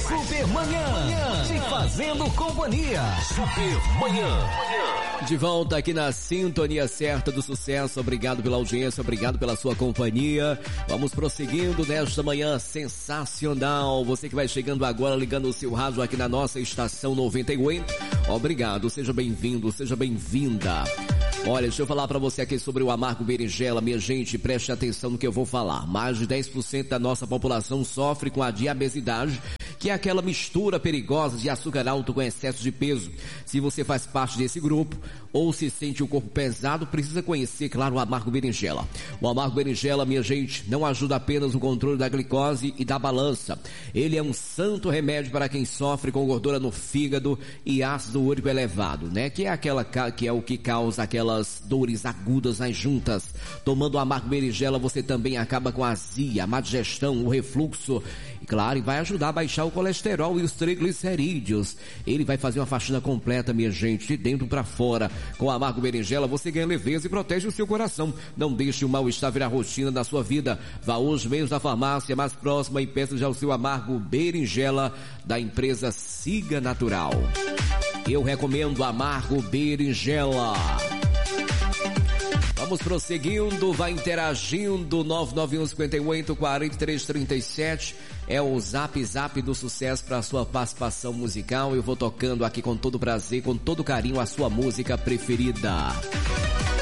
Super Manhã, te fazendo companhia. Super Manhã. De volta aqui na sintonia certa do sucesso. Obrigado pela audiência, obrigado pela sua companhia. Vamos prosseguindo nesta manhã sensacional. Você que vai chegando agora, ligando o seu rádio aqui na nossa estação 98. Obrigado, seja bem-vindo, seja bem-vinda. Olha, deixa eu falar pra você aqui sobre o amargo berinjela. Minha gente, preste atenção no que eu vou falar. Mais de 10% da nossa população sofre com a diabesidade, que é aquela mistura perigosa de açúcar alto com excesso de peso. Se você faz parte desse grupo ou se sente o corpo pesado, precisa conhecer, claro, o amargo berinjela. O amargo berinjela, minha gente, não ajuda apenas no controle da glicose e da balança. Ele é um santo remédio para quem sofre com gordura no fígado e ácido úrico elevado, né? Que é o que causa aquelas dores agudas nas juntas. Tomando o amargo berinjela, você também acaba com a azia, a má digestão, o refluxo. E claro, vai ajudar a baixar o colesterol e os triglicerídeos. Ele vai fazer uma faxina completa, minha gente, de dentro para fora. Com o amargo berinjela, você ganha leveza e protege o seu coração. Não deixe o mal-estar virar rotina na sua vida. Vá hoje mesmo à farmácia mais próxima e peça já o seu amargo berinjela da empresa Siga Natural. Eu recomendo amargo berinjela. Vamos prosseguindo, vai interagindo, 991584337 é o zap do sucesso para a sua participação musical. Eu vou tocando aqui com todo prazer, com todo carinho a sua música preferida.